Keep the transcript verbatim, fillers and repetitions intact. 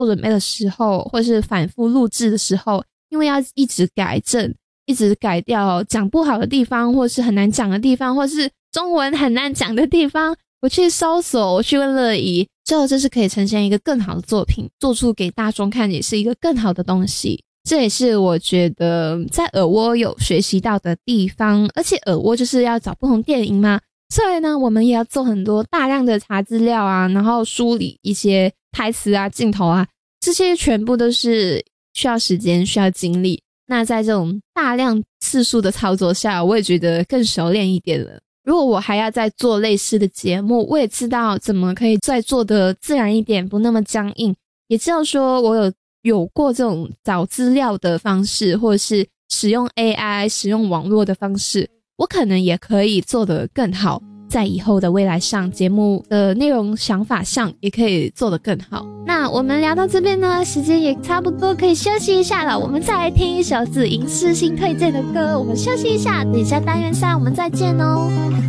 做准备的时候，或是反复录制的时候，因为要一直改正，一直改掉讲不好的地方，或是很难讲的地方，或是中文很难讲的地方，我去搜索，我去问乐怡，最后这是可以呈现一个更好的作品，做出给大众看也是一个更好的东西。这也是我觉得在耳蜗有学习到的地方，而且耳蜗就是要找不同电影嘛，所以呢我们也要做很多大量的查资料啊，然后梳理一些台词啊镜头啊，这些全部都是需要时间需要精力，那在这种大量次数的操作下，我也觉得更熟练一点了。如果我还要再做类似的节目，我也知道怎么可以再做得自然一点，不那么僵硬，也知道说我有有过这种找资料的方式，或者是使用 A I 使用网络的方式，我可能也可以做得更好，在以后的未来上节目的内容想法上也可以做得更好。那我们聊到这边呢，时间也差不多可以休息一下了，我们再来听一首子莹私心推荐的歌，我们休息一下，等一下单元三我们再见哦。